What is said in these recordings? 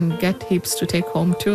get heaps to take home too.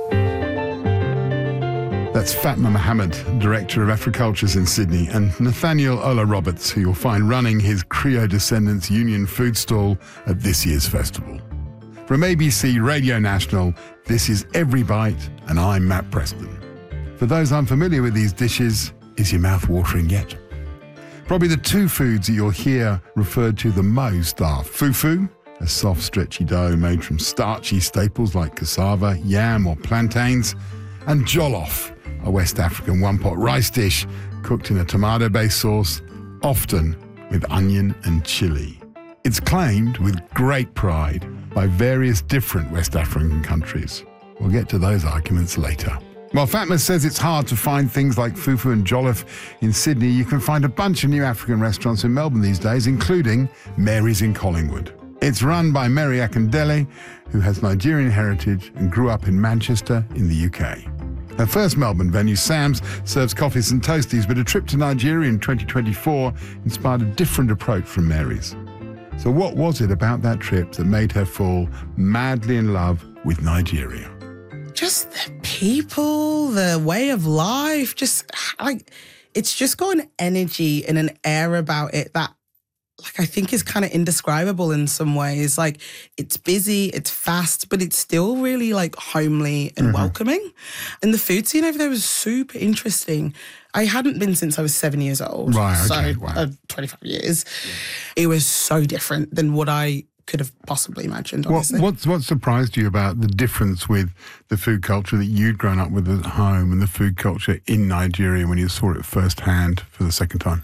That's Fatma Mohammed, Director of Africultures in Sydney, and Nathaniel Ola Roberts, who you'll find running his Creole Descendants Union food stall at this year's festival. From ABC Radio National, this is Every Bite, and I'm Matt Preston. For those unfamiliar with these dishes, is your mouth watering yet? Probably the two foods that you'll hear referred to the most are fufu, a soft, stretchy dough made from starchy staples like cassava, yam or plantains, and jollof, a West African one-pot rice dish cooked in a tomato-based sauce, often with onion and chili. It's claimed with great pride by various different West African countries. We'll get to those arguments later. While Fatma says it's hard to find things like fufu and jollof in Sydney, you can find a bunch of new African restaurants in Melbourne these days, including Mary's in Collingwood. It's run by Mary Akindele, who has Nigerian heritage and grew up in Manchester in the UK. Her first Melbourne venue, Sam's, serves coffees and toasties, but a trip to Nigeria in 2024 inspired a different approach from Mary's. So what was it about that trip that made her fall madly in love with Nigeria? Just the people, the way of life, just like, it's just got an energy and an air about it that, like, I think is kind of indescribable in some ways. Like, it's busy, it's fast, but it's still really like homely and welcoming. And the food scene over there was super interesting. I hadn't been since I was 7 years old. Right, okay, so, wow. 25 years. Yeah. It was so different than what I could have possibly imagined, honestly. What surprised you about the difference with the food culture that you'd grown up with at home and the food culture in Nigeria when you saw it firsthand for the second time?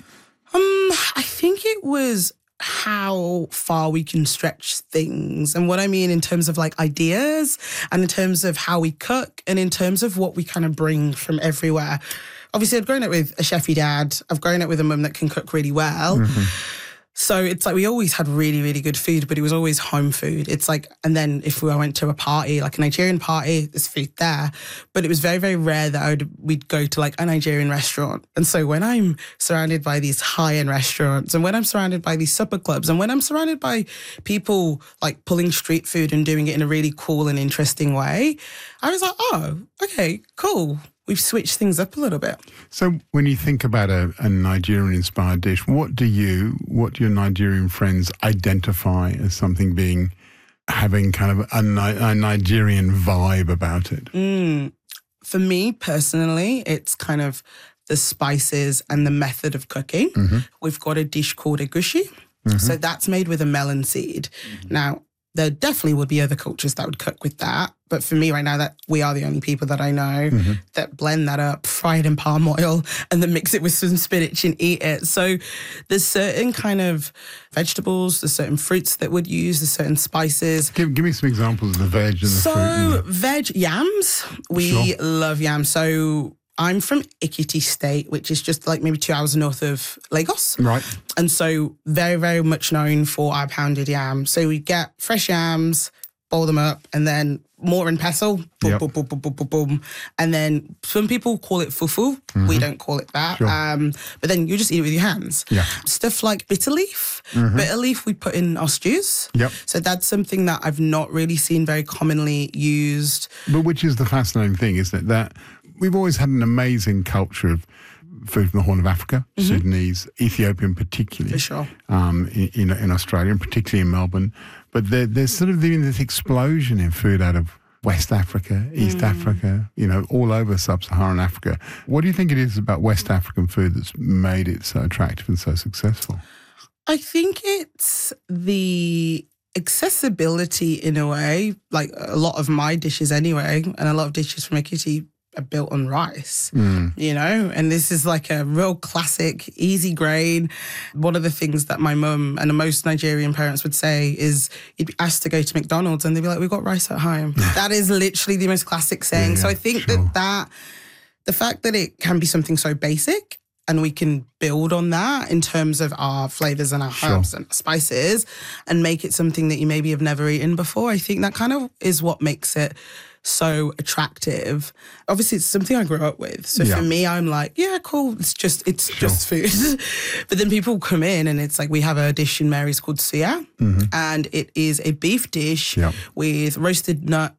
I think it was how far we can stretch things. And what I mean in terms of like ideas and in terms of how we cook and in terms of what we kind of bring from everywhere. Obviously, I've grown up with a chefy dad. I've grown up with a mum that can cook really well. So it's like we always had really, really good food, but it was always home food. It's like, and then if I went to a party, like a Nigerian party, there's food there. But it was very, very rare that we'd go to like a Nigerian restaurant. And so when I'm surrounded by these high-end restaurants and when I'm surrounded by these supper clubs and when I'm surrounded by people like pulling street food and doing it in a really cool and interesting way, I was like, oh, okay, cool. We've switched things up a little bit. So when you think about a Nigerian-inspired dish, what do your Nigerian friends identify as something having kind of a Nigerian vibe about it? For me, personally, it's kind of the spices and the method of cooking. We've got a dish called egusi. So that's made with a melon seed. Now, there definitely would be other cultures that would cook with that. But for me right now, that we are the only people that I know that blend that up, fry it in palm oil, and then mix it with some spinach and eat it. So there's certain kind of vegetables, there's certain fruits that would use, there's certain spices. Give me some examples of the veg and the fruit. So veg, yams. We love yams. So I'm from Ekiti State, which is just like maybe 2 hours north of Lagos. Right. And so very, very much known for our pounded yam. So we get fresh yams, boil them up, and then mortar and pestle, boom, boom, boom, boom, boom, boom, boom. And then some people call it fufu. We don't call it that. But then you just eat it with your hands. Stuff like bitter leaf. Bitter leaf we put in our stews. So that's something that I've not really seen very commonly used. But which is the fascinating thing, isn't it? That we've always had an amazing culture of food from the Horn of Africa, Sudanese, Ethiopian particularly. For sure. In Australia, and particularly in Melbourne. But there's sort of been this explosion in food out of West Africa, East Africa, all over sub-Saharan Africa. What do you think it is about West African food that's made it so attractive and so successful? I think it's the accessibility in a way, like a lot of my dishes anyway, and a lot of dishes from Ekiti are built on rice, and this is like a real classic, easy grain. One of the things that my mum and most Nigerian parents would say is you'd be asked to go to McDonald's and they'd be like, we've got rice at home. That is literally the most classic saying. So I think that the fact that it can be something so basic and we can build on that in terms of our flavours and our herbs and spices and make it something that you maybe have never eaten before, I think that kind of is what makes it so attractive. Obviously, it's something I grew up with. So for me, I'm like, yeah, cool. It's just food. But then people come in and it's like, we have a dish in Mary's called suya. And it is a beef dish with roasted nut